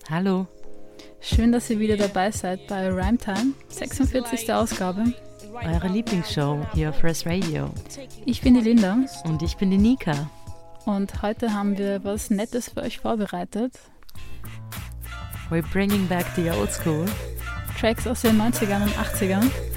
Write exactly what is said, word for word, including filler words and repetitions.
Hallo. Schön, dass ihr wieder dabei seid bei Rhyme Time, sechsundvierzigste Ausgabe. Eure Lieblingsshow hier auf Res Radio. Ich bin die Linda. Und ich bin die Nika. Und heute haben wir was Nettes für euch vorbereitet. We're bringing back the old school. Tracks aus den neunzigern und achtzigern.